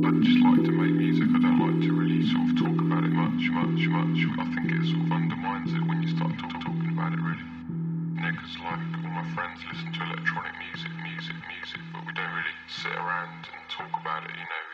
just like to make music. I don't like to really sort of talk about it much. I think it sort of undermines it when you start talking about it, really. You know, because like all my friends listen to electronic music, but we don't really sit around and talk about it, you know.